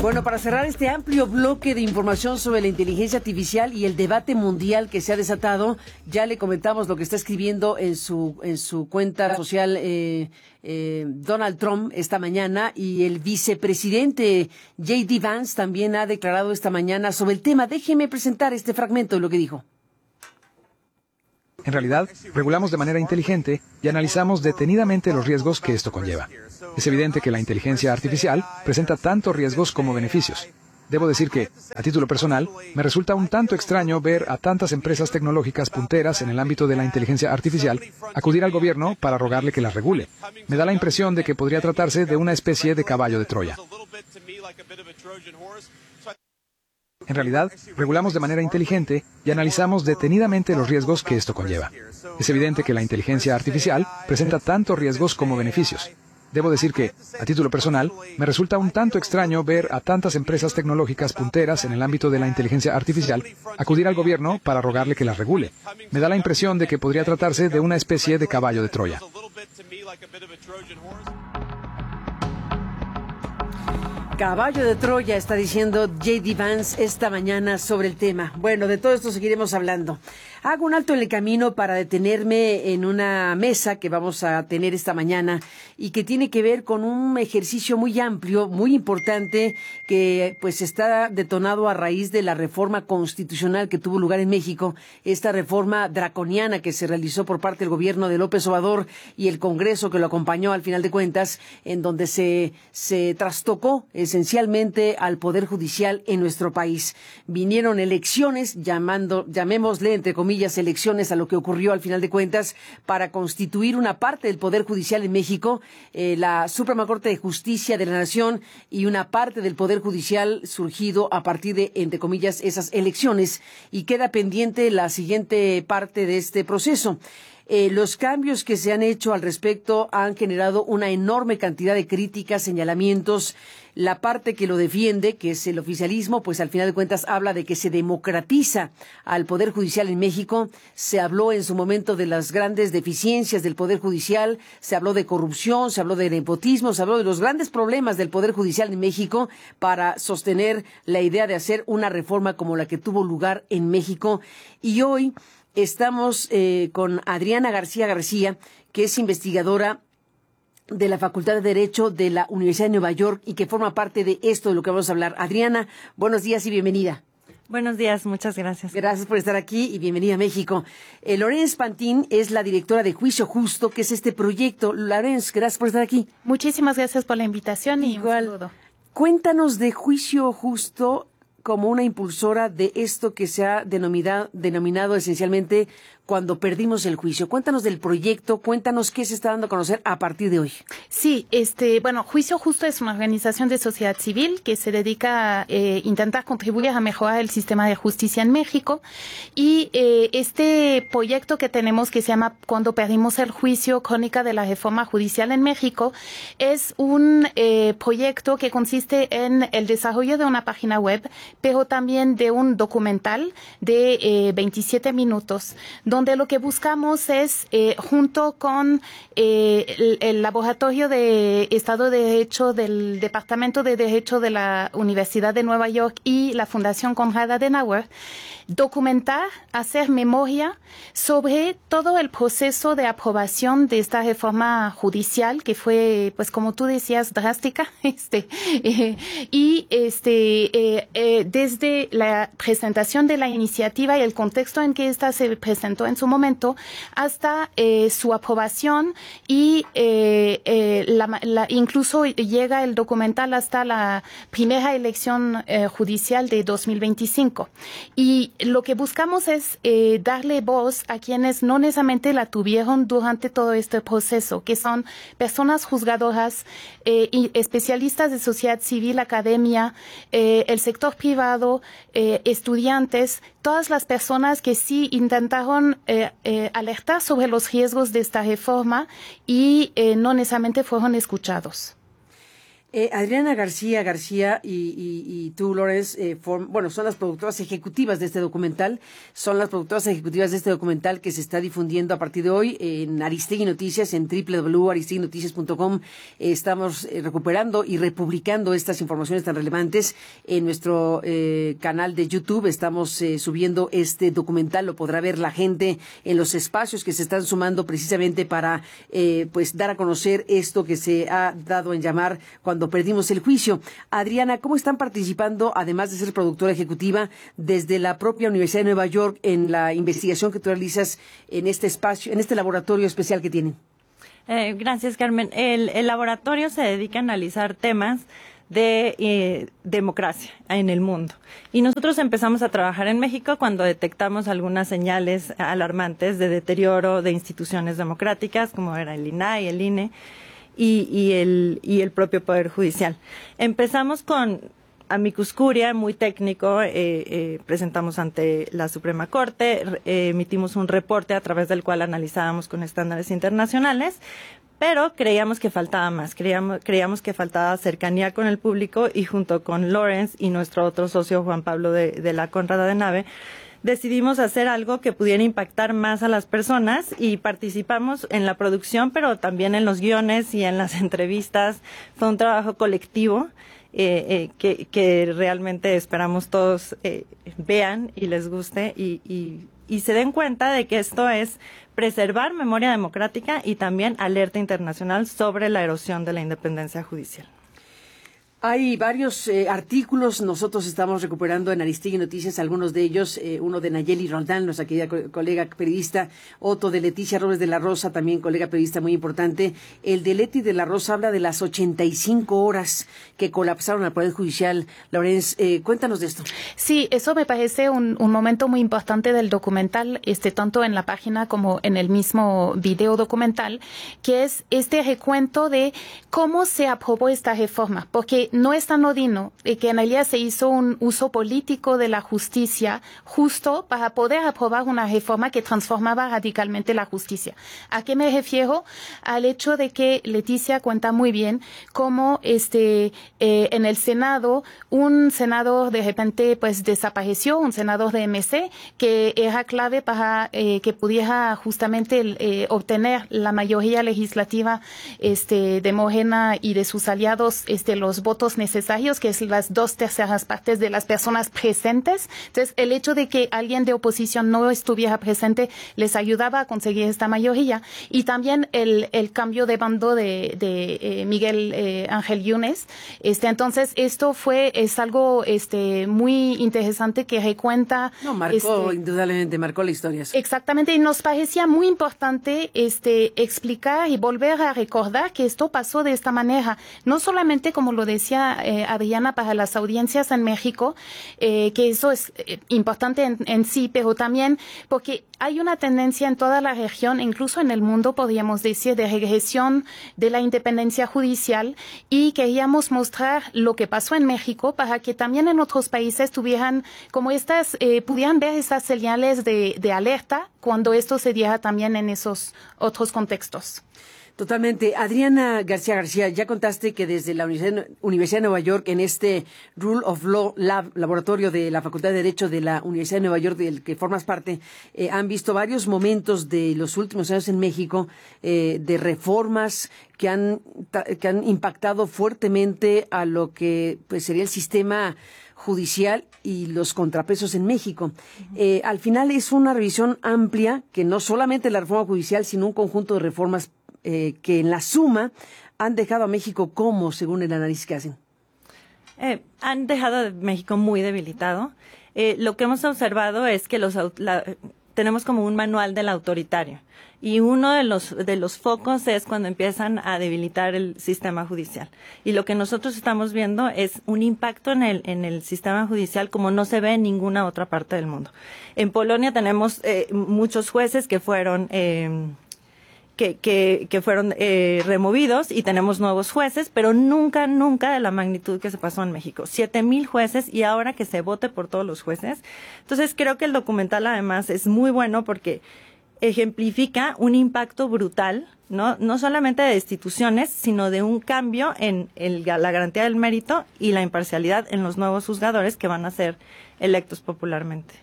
Bueno, para cerrar este amplio bloque de información sobre la inteligencia artificial y el debate mundial que se ha desatado, ya le comentamos lo que está escribiendo en su cuenta social Donald Trump esta mañana, y el vicepresidente J.D. Vance también ha declarado esta mañana sobre el tema. Déjeme presentar este fragmento de lo que dijo. En realidad, regulamos de manera inteligente y analizamos detenidamente los riesgos que esto conlleva. Es evidente que la inteligencia artificial presenta tanto riesgos como beneficios. Debo decir que, a título personal, me resulta un tanto extraño ver a tantas empresas tecnológicas punteras en el ámbito de la inteligencia artificial acudir al gobierno para rogarle que las regule. Me da la impresión de que podría tratarse de una especie de caballo de Troya. En realidad, regulamos de manera inteligente y analizamos detenidamente los riesgos que esto conlleva. Es evidente que la inteligencia artificial presenta tanto riesgos como beneficios. Debo decir que, a título personal, me resulta un tanto extraño ver a tantas empresas tecnológicas punteras en el ámbito de la inteligencia artificial acudir al gobierno para rogarle que las regule. Me da la impresión de que podría tratarse de una especie de caballo de Troya. Caballo de Troya, está diciendo J.D. Vance esta mañana sobre el tema. Bueno, de todo esto seguiremos hablando. Hago un alto en el camino para detenerme en una mesa que vamos a tener esta mañana y que tiene que ver con un ejercicio muy amplio, muy importante, que pues está detonado a raíz de la reforma constitucional que tuvo lugar en México, esta reforma draconiana que se realizó por parte del gobierno de López Obrador y el Congreso que lo acompañó al final de cuentas, en donde se trastocó esencialmente al Poder Judicial en nuestro país. Vinieron elecciones, llamémosle entre comillas elecciones a lo que ocurrió al final de cuentas, para constituir una parte del Poder Judicial en México, la Suprema Corte de Justicia de la Nación, y una parte del Poder Judicial surgido a partir de, entre comillas, esas elecciones, y queda pendiente la siguiente parte de este proceso. Los cambios que se han hecho al respecto han generado una enorme cantidad de críticas, señalamientos. La parte que lo defiende, que es el oficialismo, pues al final de cuentas habla de que se democratiza al Poder Judicial en México. Se habló en su momento de las grandes deficiencias del Poder Judicial, se habló de corrupción, se habló de nepotismo, se habló de los grandes problemas del Poder Judicial en México para sostener la idea de hacer una reforma como la que tuvo lugar en México. Y hoy estamos con Adriana García, que es investigadora de la Facultad de Derecho de la Universidad de Nueva York y que forma parte de esto de lo que vamos a hablar. Adriana, buenos días y bienvenida. Buenos días, muchas gracias. Gracias por estar aquí y bienvenida a México. Lorenz Pantin es la directora de Juicio Justo, que es este proyecto. Lorenz, gracias por estar aquí. Muchísimas gracias por la invitación y igual. Un saludo. Cuéntanos de Juicio Justo como una impulsora de esto que se ha denominado esencialmente cuando perdimos el juicio. Cuéntanos del proyecto, cuéntanos qué se está dando a conocer a partir de hoy. Sí, bueno, Juicio Justo es una organización de sociedad civil que se dedica a intentar contribuir a mejorar el sistema de justicia en México. Y este proyecto que tenemos, que se llama Cuando perdimos el juicio, crónica de la reforma judicial en México, es un proyecto que consiste en el desarrollo de una página web, pero también de un documental de 27 minutos, donde lo que buscamos es, junto con el Laboratorio de Estado de Derecho del Departamento de Derecho de la Universidad de Nueva York y la Fundación Konrad Adenauer, documentar, hacer memoria sobre todo el proceso de aprobación de esta reforma judicial que fue, pues como tú decías, drástica, desde la presentación de la iniciativa y el contexto en que esta se presentó en su momento hasta su aprobación y incluso llega el documental hasta la primera elección judicial de 2025. Y lo que buscamos es darle voz a quienes no necesariamente la tuvieron durante todo este proceso, que son personas juzgadoras, y especialistas de sociedad civil, academia, el sector privado, estudiantes, todas las personas que sí intentaron alertar sobre los riesgos de esta reforma y no necesariamente fueron escuchados. Adriana García y tú, Lawrence, son las productoras ejecutivas de este documental. Son las productoras ejecutivas de este documental que se está difundiendo a partir de hoy en Aristegui Noticias, en www.aristeguinoticias.com. Estamos recuperando y republicando estas informaciones tan relevantes en nuestro canal de YouTube. Estamos subiendo este documental. Lo podrá ver la gente en los espacios que se están sumando precisamente para dar a conocer esto que se ha dado en llamar Cuando perdimos el juicio. Adriana, ¿cómo están participando, además de ser productora ejecutiva, desde la propia Universidad de Nueva York en la investigación que tú realizas en este espacio, en este laboratorio especial que tienen? Gracias, Carmen. El laboratorio se dedica a analizar temas de democracia en el mundo. Y nosotros empezamos a trabajar en México cuando detectamos algunas señales alarmantes de deterioro de instituciones democráticas, como era el INAI, el INE, y el propio Poder Judicial. Empezamos con amicus curiae, muy técnico, presentamos ante la Suprema Corte, emitimos un reporte a través del cual analizábamos con estándares internacionales, pero creíamos que faltaba más, creíamos que faltaba cercanía con el público, y junto con Lawrence y nuestro otro socio Juan Pablo de la Conrad Adenauer, decidimos hacer algo que pudiera impactar más a las personas, y participamos en la producción, pero también en los guiones y en las entrevistas. Fue un trabajo colectivo que realmente esperamos todos vean y les guste y se den cuenta de que esto es preservar memoria democrática y también alerta internacional sobre la erosión de la independencia judicial. Hay varios artículos, nosotros estamos recuperando en Aristegui Noticias algunos de ellos, uno de Nayeli Roldán, nuestra querida colega periodista, otro de Leticia Robles de la Rosa, también colega periodista muy importante. El de Leti de la Rosa habla de las 85 horas que colapsaron al Poder Judicial. Lawrence, cuéntanos de esto. Sí, eso me parece un momento muy importante del documental, tanto en la página como en el mismo video documental, que es este recuento de cómo se aprobó esta reforma, porque no es anodino que en realidad se hizo un uso político de la justicia justo para poder aprobar una reforma que transformaba radicalmente la justicia. ¿A qué me refiero? Al hecho de que Leticia cuenta muy bien cómo en el Senado, un senador de repente desapareció, un senador de MC, que era clave para que pudiera justamente obtener la mayoría legislativa de Morena y de sus aliados, los votos necesarios, que es las 2/3 partes de las personas presentes. Entonces, el hecho de que alguien de oposición no estuviera presente les ayudaba a conseguir esta mayoría. Y también el cambio de bando de Miguel Ángel Yunes. Entonces, esto es algo muy interesante que recuenta. No, marcó, indudablemente, marcó la historia. Exactamente, y nos parecía muy importante explicar y volver a recordar que esto pasó de esta manera. No solamente, como lo decía Adriana, para las audiencias en México, que eso es importante en sí, pero también porque hay una tendencia en toda la región, incluso en el mundo, podríamos decir, de regresión de la independencia judicial, y queríamos mostrar lo que pasó en México para que también en otros países tuvieran como pudieran ver esas señales de alerta cuando esto se diera también en esos otros contextos. Totalmente. Adriana García, ya contaste que desde la Universidad de Nueva York, en este Rule of Law Lab, laboratorio de la Facultad de Derecho de la Universidad de Nueva York, del que formas parte, han visto varios momentos de los últimos años en México, de reformas que han impactado fuertemente a lo que sería el sistema judicial y los contrapesos en México. Al final es una revisión amplia, que no solamente la reforma judicial, sino un conjunto de reformas que en la suma han dejado a México como, según el análisis que hacen. Han dejado a México muy debilitado. Lo que hemos observado es que tenemos como un manual del autoritario, y uno de los focos es cuando empiezan a debilitar el sistema judicial. Y lo que nosotros estamos viendo es un impacto en el sistema judicial como no se ve en ninguna otra parte del mundo. En Polonia tenemos muchos jueces que fueron removidos, y tenemos nuevos jueces, pero nunca de la magnitud que se pasó en México. 7,000 jueces, y ahora que se vote por todos los jueces. Entonces, creo que el documental además es muy bueno porque ejemplifica un impacto brutal, no solamente de destituciones, sino de un cambio en la garantía del mérito y la imparcialidad en los nuevos juzgadores que van a ser electos popularmente.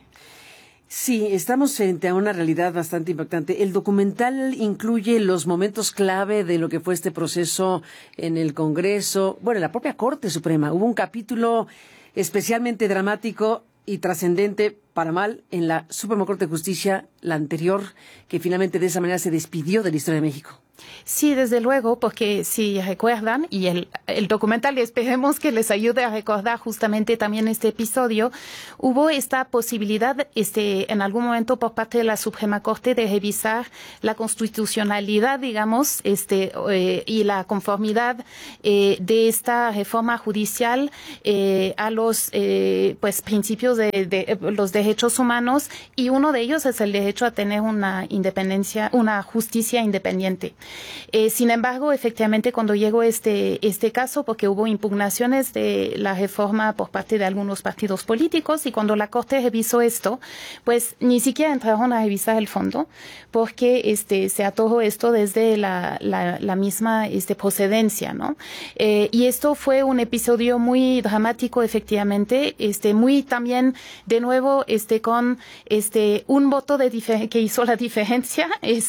Sí, estamos frente a una realidad bastante impactante. El documental incluye los momentos clave de lo que fue este proceso en el Congreso, bueno, en la propia Corte Suprema. Hubo un capítulo especialmente dramático y trascendente para mal en la Suprema Corte de Justicia, la anterior, que finalmente de esa manera se despidió de la historia de México. Sí, desde luego, porque si recuerdan, y el documental, esperemos que les ayude a recordar justamente también este episodio, hubo esta posibilidad en algún momento por parte de la Suprema Corte de revisar la constitucionalidad, digamos, y la conformidad de esta reforma judicial a los principios de los derechos humanos, y uno de ellos es el derecho a tener una justicia independiente. Sin embargo, efectivamente, cuando llegó este caso, porque hubo impugnaciones de la reforma por parte de algunos partidos políticos, y cuando la Corte revisó esto, pues ni siquiera entraron a revisar el fondo, porque se atoró esto desde la misma procedencia, ¿no? Y esto fue un episodio muy dramático, efectivamente, muy también, de nuevo, con un voto que hizo la diferencia,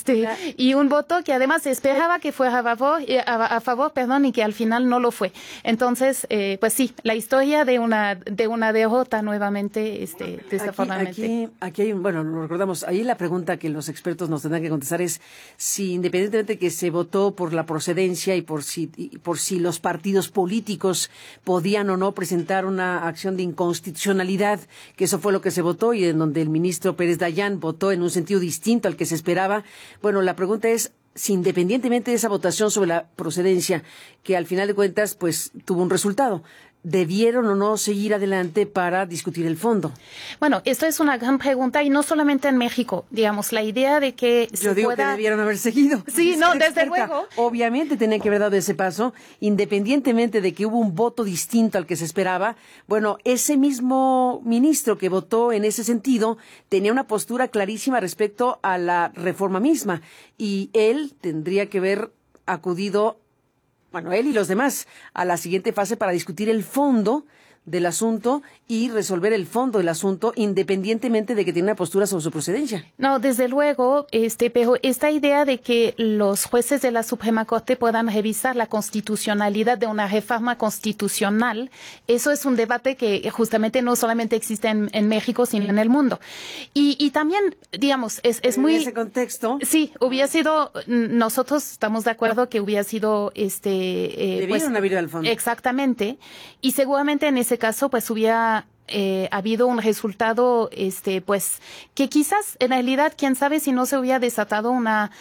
y un voto que además esperaba que fuera a favor, y que al final no lo fue. Entonces, pues sí, la historia de una derrota nuevamente, desafortunadamente. Aquí hay lo recordamos, ahí la pregunta que los expertos nos tendrán que contestar es si, independientemente de que se votó por la procedencia y por si los partidos políticos podían o no presentar una acción de inconstitucionalidad, que eso fue lo que se votó y en donde el ministro Pérez Dayán votó en un sentido distinto al que se esperaba. Bueno, la pregunta es si, independientemente de esa votación sobre la procedencia, que al final de cuentas pues tuvo un resultado, ¿debieron o no seguir adelante para discutir el fondo? Bueno, esto es una gran pregunta, y no solamente en México. Digamos, la idea de que Yo digo que debieron haber seguido. Sí, no, desde luego. Obviamente tenían que haber dado ese paso, independientemente de que hubo un voto distinto al que se esperaba. Bueno, ese mismo ministro que votó en ese sentido tenía una postura clarísima respecto a la reforma misma, y él tendría que haber acudido, él y los demás, a la siguiente fase para discutir el fondo del asunto y resolver el fondo del asunto, independientemente de que tiene una postura sobre su procedencia. No, desde luego, pero esta idea de que los jueces de la Suprema Corte puedan revisar la constitucionalidad de una reforma constitucional, eso es un debate que justamente no solamente existe en México, sino en el mundo. Y también, digamos, es muy... En ese contexto... Sí, hubiera sido, nosotros estamos de acuerdo que hubiera sido... debieron haber ido al fondo. Exactamente. Y seguramente en ese caso, pues hubiera habido un resultado, pues, que quizás, en realidad, quién sabe si no se hubiera desatado una,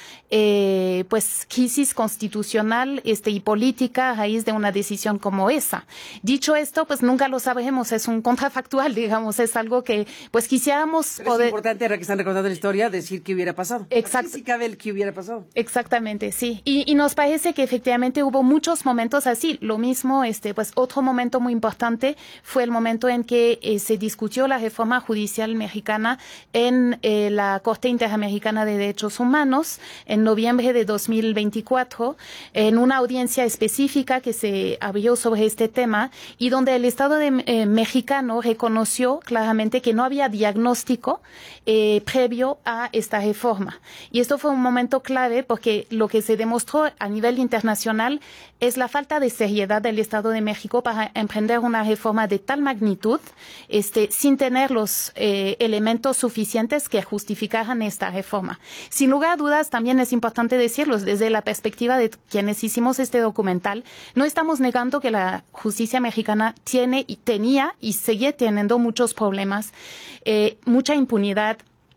crisis constitucional, y política a raíz de una decisión como esa. Dicho esto, pues nunca lo sabremos, es un contrafactual, digamos, es algo que, pues, quisiéramos Pero poder... Es importante, ahora que están recordando la historia, decir qué hubiera pasado. Exacto. Sí cabe el que hubiera pasado. Exactamente, sí. Y nos parece que efectivamente hubo muchos momentos así. Lo mismo, pues, otro momento muy importante fue el momento en que se discutió la reforma judicial mexicana en la Corte Interamericana de Derechos Humanos en noviembre de 2024, en una audiencia específica que se abrió sobre este tema, y donde el Estado mexicano reconoció claramente que no había diagnóstico previo a esta reforma. Y esto fue un momento clave porque lo que se demostró a nivel internacional es la falta de seriedad del Estado de México para emprender una reforma de tal magnitud, sin tener los elementos suficientes que justificaran esta reforma. Sin lugar a dudas, también es importante decirlo, desde la perspectiva de quienes hicimos este documental, no estamos negando que la justicia mexicana tenía y sigue teniendo muchos problemas, mucha impunidad,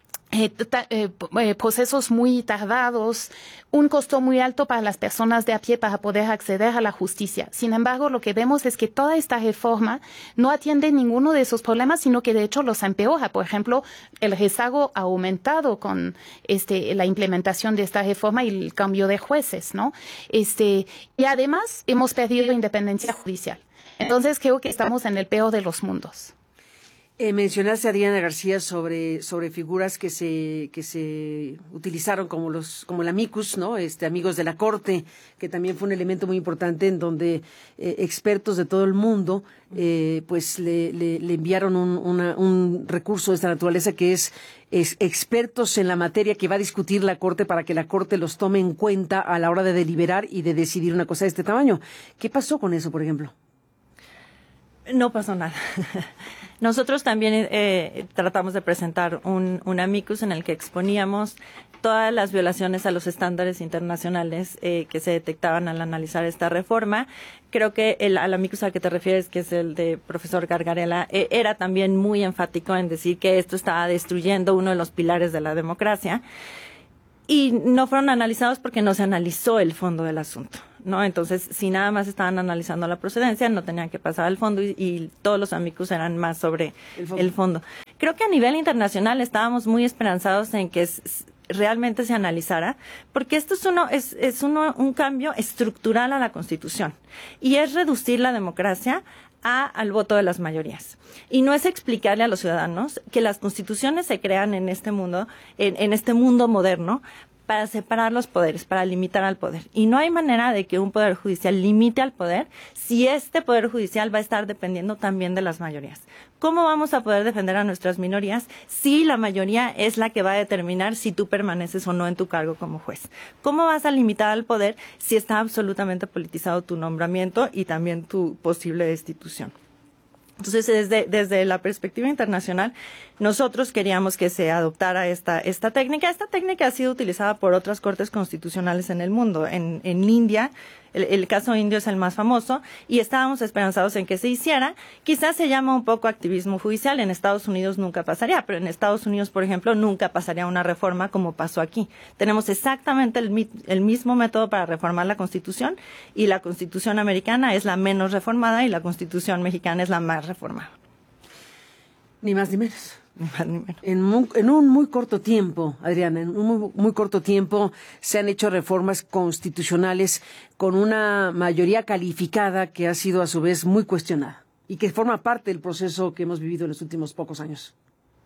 procesos muy tardados, un costo muy alto para las personas de a pie para poder acceder a la justicia. Sin embargo, lo que vemos es que toda esta reforma no atiende ninguno de esos problemas, sino que de hecho los empeora. Por ejemplo, el rezago ha aumentado con la implementación de esta reforma y el cambio de jueces, ¿no? Y además hemos perdido independencia judicial. Entonces creo que estamos en el peor de los mundos. Mencionaste a Diana García sobre figuras que se utilizaron como el amicus, ¿no? Amigos de la corte, que también fue un elemento muy importante en donde expertos de todo el mundo pues le enviaron un recurso de esta naturaleza que es expertos en la materia que va a discutir la corte para que la corte los tome en cuenta a la hora de deliberar y de decidir una cosa de este tamaño. ¿Qué pasó con eso, por ejemplo? No pasó nada. Nosotros también tratamos de presentar un amicus en el que exponíamos todas las violaciones a los estándares internacionales que se detectaban al analizar esta reforma. Creo que al amicus al que te refieres, que es el de profesor Gargarella, era también muy enfático en decir que esto estaba destruyendo uno de los pilares de la democracia. Y no fueron analizados porque no se analizó el fondo del asunto, ¿no? Entonces, si nada más estaban analizando la procedencia, no tenían que pasar al fondo y todos los amicus eran más sobre el fondo. Creo que a nivel internacional estábamos muy esperanzados en que realmente se analizara, porque esto es un cambio estructural a la Constitución y es reducir la democracia al voto de las mayorías. Y no es explicarle a los ciudadanos que las constituciones se crean en este mundo, en este mundo moderno, para separar los poderes, para limitar al poder. Y no hay manera de que un poder judicial limite al poder si este poder judicial va a estar dependiendo también de las mayorías. ¿Cómo vamos a poder defender a nuestras minorías si la mayoría es la que va a determinar si tú permaneces o no en tu cargo como juez? ¿Cómo vas a limitar al poder si está absolutamente politizado tu nombramiento y también tu posible destitución? Entonces, desde la perspectiva internacional, nosotros queríamos que se adoptara esta técnica. Esta técnica ha sido utilizada por otras cortes constitucionales en el mundo. En India, el caso indio es el más famoso, y estábamos esperanzados en que se hiciera. Quizás se llama un poco activismo judicial. En Estados Unidos nunca pasaría, pero en Estados Unidos, por ejemplo, nunca pasaría una reforma como pasó aquí. Tenemos exactamente el mismo método para reformar la Constitución, y la Constitución americana es la menos reformada y la Constitución mexicana es la más reformada. Ni más ni menos. Ni más ni menos. En un muy corto tiempo, Adriana, en un muy corto tiempo se han hecho reformas constitucionales con una mayoría calificada que ha sido a su vez muy cuestionada y que forma parte del proceso que hemos vivido en los últimos pocos años.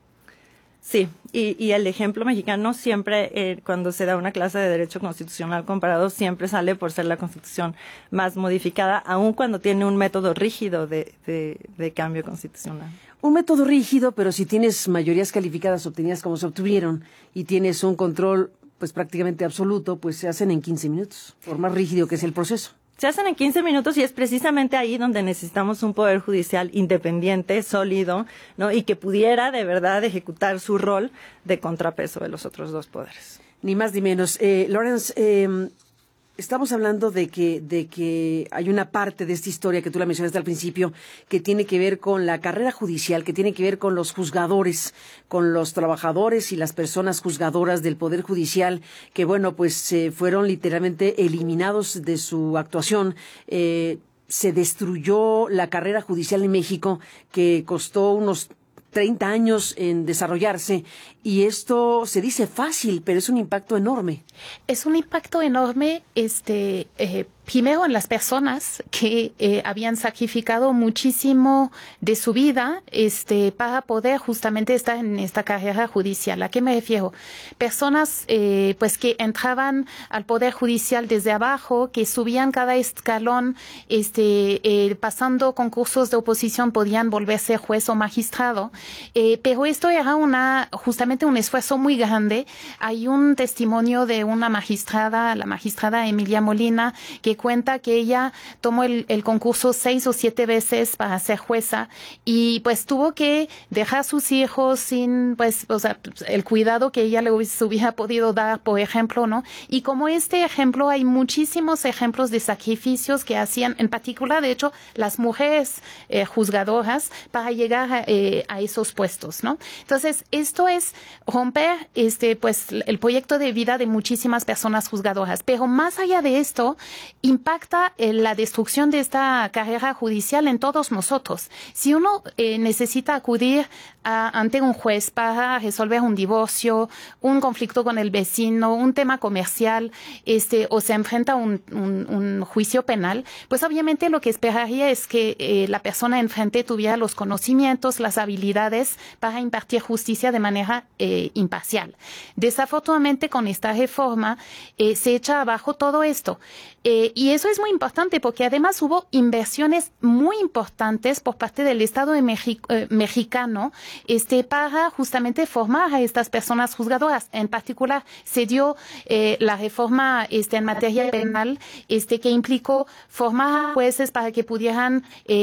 Sí, y el ejemplo mexicano siempre, cuando se da una clase de derecho constitucional comparado, siempre sale por ser la Constitución más modificada, aun cuando tiene un método rígido de cambio constitucional. Un método rígido, pero si tienes mayorías calificadas obtenidas como se obtuvieron y tienes un control pues prácticamente absoluto, pues se hacen en 15 minutos, por más rígido que sea el proceso. Se hacen en 15 minutos y es precisamente ahí donde necesitamos un poder judicial independiente, sólido, ¿no? Y que pudiera de verdad ejecutar su rol de contrapeso de los otros dos poderes. Ni más ni menos. Lawrence, estamos hablando de que hay una parte de esta historia que tú la mencionaste al principio que tiene que ver con la carrera judicial, que tiene que ver con los juzgadores, con los trabajadores y las personas juzgadoras del Poder Judicial que, bueno, pues fueron literalmente eliminados de su actuación. Se destruyó la carrera judicial en México, que costó unos 30 años en desarrollarse, y esto se dice fácil, pero es un impacto enorme. Es un impacto enorme, primero en las personas que habían sacrificado muchísimo de su vida para poder justamente estar en esta carrera judicial. ¿A qué me refiero? Personas pues que entraban al Poder Judicial desde abajo, que subían cada escalón, pasando concursos de oposición, podían volverse juez o magistrado, pero esto era justamente un esfuerzo muy grande. Hay un testimonio de una magistrada, la magistrada Emilia Molina, que cuenta que ella tomó el concurso 6 o 7 veces para ser jueza y pues tuvo que dejar a sus hijos sin, pues, o sea, el cuidado que ella le hubiera podido dar, por ejemplo, ¿no? Y como este ejemplo, hay muchísimos ejemplos de sacrificios que hacían, en particular, de hecho, las mujeres juzgadoras para llegar a esos puestos, ¿no? Entonces, esto es romper pues el proyecto de vida de muchísimas personas juzgadoras. Pero más allá de esto, impacta la destrucción de esta carrera judicial en todos nosotros. Si uno necesita acudir ante un juez para resolver un divorcio, un conflicto con el vecino, un tema comercial, o se enfrenta a un juicio penal, pues obviamente lo que esperaría es que la persona enfrente tuviera los conocimientos, las habilidades para impartir justicia de manera imparcial. Desafortunadamente, con esta reforma se echa abajo todo esto. Y eso es muy importante porque además hubo inversiones muy importantes por parte del Estado mexicano para justamente formar a estas personas juzgadoras. En particular, se dio la reforma en materia penal que implicó formar a jueces para que pudieran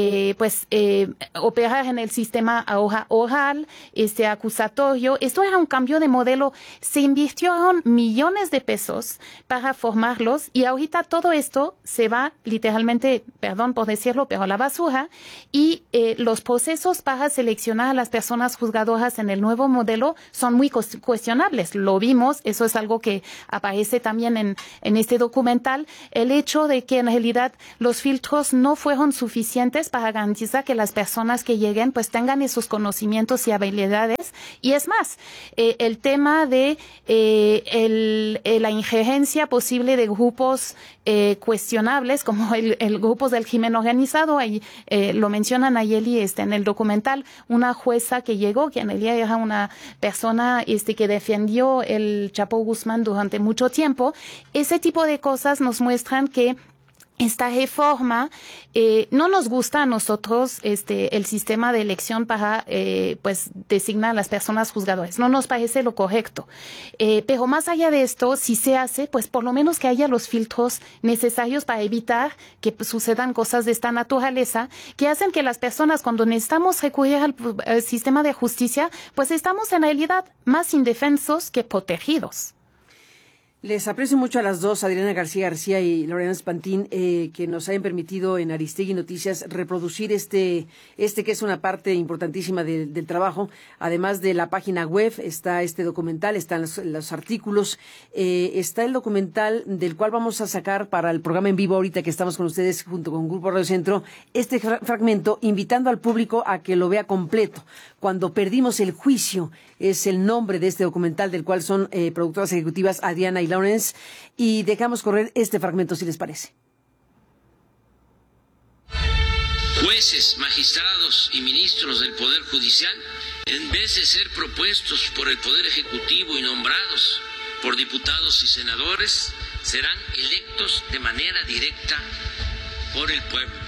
operar en el sistema oral, acusatorio. Esto era un cambio de modelo. Se invirtieron millones de pesos para formarlos y ahorita todo esto se va literalmente, perdón por decirlo, pero a la basura, y los procesos para seleccionar a las personas juzgadoras en el nuevo modelo son muy cuestionables. Lo vimos, eso es algo que aparece también en este documental, el hecho de que en realidad los filtros no fueron suficientes para garantizar que las personas que lleguen pues tengan esos conocimientos y habilidades. Y es más, el tema de la injerencia posible de grupos cuestionables, como el grupos del crimen organizado, ahí lo mencionan Nayeli en el documental, una jueza que llegó, que en realidad era una persona que defendió el Chapo Guzmán durante mucho tiempo. Ese tipo de cosas nos muestran que esta reforma no nos gusta a nosotros el sistema de elección para designar a las personas juzgadoras. No nos parece lo correcto. Pero más allá de esto, si se hace, pues por lo menos que haya los filtros necesarios para evitar que sucedan cosas de esta naturaleza, que hacen que las personas, cuando necesitamos recurrir al sistema de justicia, pues estamos en realidad más indefensos que protegidos. Les aprecio mucho a las dos, Adriana García y Lorena Espantín, que nos hayan permitido en Aristegui Noticias reproducir este que es una parte importantísima del trabajo. Además de la página web, está este documental, están los artículos, está el documental del cual vamos a sacar para el programa en vivo ahorita que estamos con ustedes junto con Grupo Radio Centro, este fragmento, invitando al público a que lo vea completo. Cuando perdimos el juicio es el nombre de este documental, del cual son productoras ejecutivas Adriana y Lawrence, y dejamos correr este fragmento, si les parece. Jueces, magistrados y ministros del Poder Judicial, en vez de ser propuestos por el Poder Ejecutivo y nombrados por diputados y senadores, serán electos de manera directa por el pueblo.